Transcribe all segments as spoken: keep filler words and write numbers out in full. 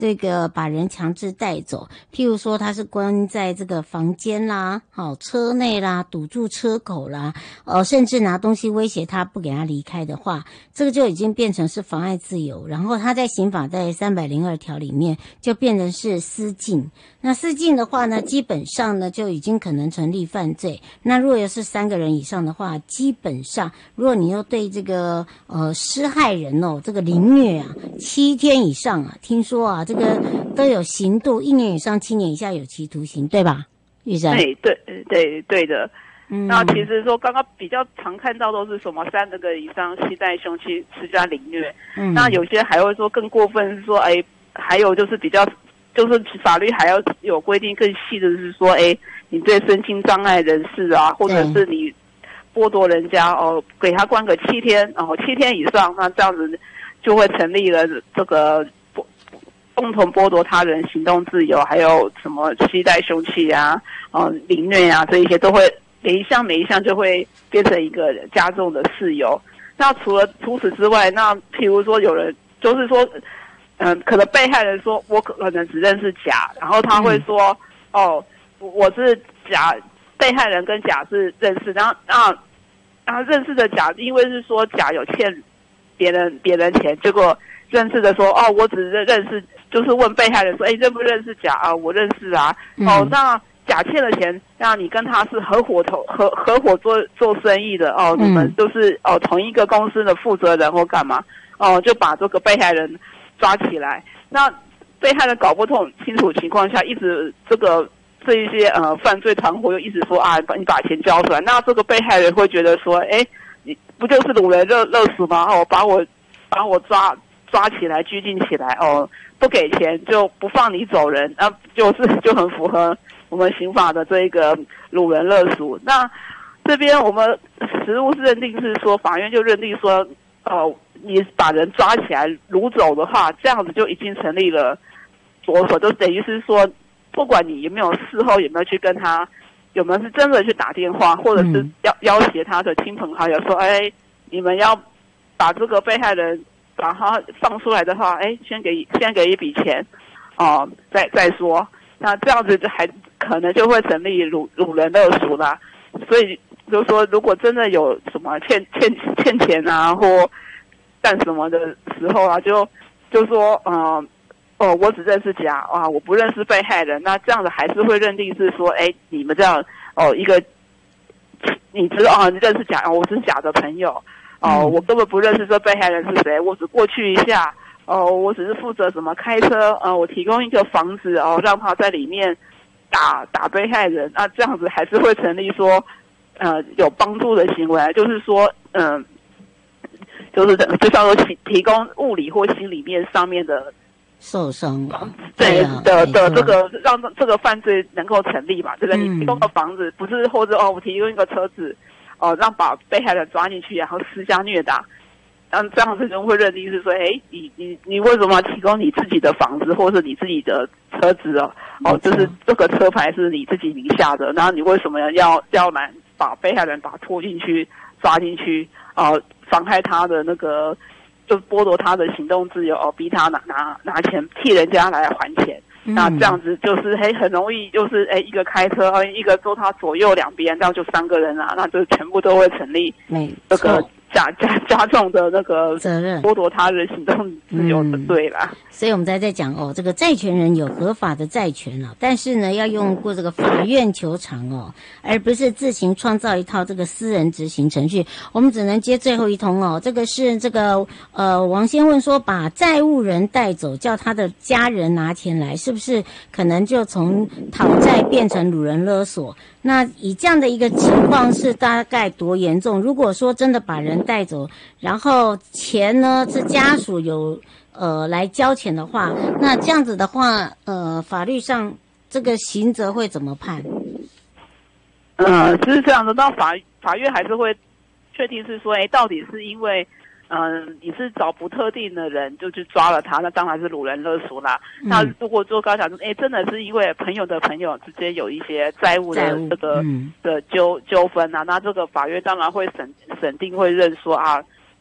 这个把人强制带走，譬如说他是关在这个房间啦，好、哦、车内啦，堵住车口啦，呃，甚至拿东西威胁他不给他离开的话，这个就已经变成是妨碍自由。然后他在刑法在三百零二条里面就变成是私禁。那私禁的话呢，基本上呢就已经可能成立犯罪。那如果要是三个人以上的话，基本上如果你又对这个呃施害人哦，这个凌虐啊，七天以上啊，听说啊。这个都有刑度，一年以上七年以下有期徒刑，对吧？玉珍， 对对对对的。 嗯， 那其实说刚刚比较常看到都是什么三个以上携带凶器施加凌虐，嗯，那有些还会说更过分是说，哎，还有就是比较就是法律还要有规定更细的是说，哎，你对身心障碍人士啊，或者是你剥夺人家哦，给他关个七天，然后七天以上，那这样子就会成立了这个。共同剥夺他人行动自由，还有什么携带凶器啊、呃凌虐啊，这一些都会每一项每一项就会变成一个加重的事由。那除了除此之外，那譬如说有人就是说，嗯、呃，可能被害人说我可能只认识甲，然后他会说，嗯、哦，我是甲，被害人跟甲是认识，然后啊，然后认识的甲，因为是说甲有欠别人别人钱，结果认识的说，哦，我只认认识。就是问被害人说，哎，认不认识甲啊？我认识啊。嗯、哦，那甲欠了钱，那你跟他是合伙投合合伙做做生意的哦，你们就是哦同一个公司的负责人或干嘛哦，就把这个被害人抓起来。那被害人搞不懂清楚情况下，一直这个这一些呃犯罪团伙又一直说啊，你把钱交出来。那这个被害人会觉得说，哎，你不就是掳人勒勒索吗？哦，把我把我抓抓起来拘禁起来哦。不给钱就不放你走人，那就是就很符合我们刑法的这个掳人勒赎。那这边我们实务是认定是说，法院就认定说，呃，你把人抓起来掳走的话，这样子就已经成立了着手，就等于是说，不管你有没有事后有没有去跟他，有没有是真的去打电话，或者是要要挟他的亲朋好友说，哎，你们要把这个被害人。把他放出来的话，哎，先给先给一笔钱，哦、呃，再再说，那这样子就还可能就会成立掳掳人勒赎啦。所以就是说，如果真的有什么欠欠欠钱啊，或干什么的时候啊，就就说，嗯、呃，哦，我只认识甲啊，我不认识被害人，那这样子还是会认定是说，哎，你们这样哦，一个你知道啊，你认识甲，我是甲的朋友。哦，我根本不认识这被害人是谁，我只过去一下。哦，我只是负责什么开车，呃，我提供一个房子，哦，让他在里面打打被害人。那这样子还是会成立说，呃，有帮助的行为，就是说，嗯、呃，就是就叫做提提供物理或心里面上面的受伤， 对啊、 的的这个让这个犯罪能够成立嘛？这个你提供个房子，不是或者哦，我提供一个车子。哦，让把被害人抓进去，然后施加虐打，嗯，这样子人会认定是说，哎，你你你为什么要提供你自己的房子或是你自己的车子哦？哦，就是这个车牌是你自己名下的，然后你为什么要要来把被害人把他拖进去、抓进去，哦、呃，妨害他的那个，就剥夺他的行动自由，哦，逼他拿拿拿钱替人家来还钱。那这样子就是嘿，很容易就是哎，一个开车，一个坐他左右两边，这样就三个人啊，那就全部都会成立这个加加加重的那个责任剥夺他人行动自由的罪啦。 嗯、所以我们在在讲哦，这个债权人有合法的债权啊，但是呢，要用过这个法院求偿哦，而不是自行创造一套这个私人执行程序。我们只能接最后一通哦，这个是这个呃，王先问说，把债务人带走，叫他的家人拿钱来，是不是可能就从讨债变成掳人勒索？那以这样的一个情况是大概多严重？如果说真的把人带走，然后钱呢是家属有呃来交钱的话，那这样子的话，呃，法律上这个刑责会怎么判？ 呃，是这样的，到法法院还是会确定是说，哎，到底是因为。嗯、呃，你是找不特定的人就去抓了他，那当然是掳人勒索啦。嗯、那如果说刚才讲，哎，真的是因为朋友的朋友之间有一些债务的这个、嗯、的纠纠纷啊，那这个法院当然会审审定会认说啊，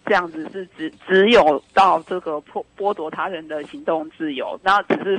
这样子是只只有到这个剥剥夺他人的行动自由，那只是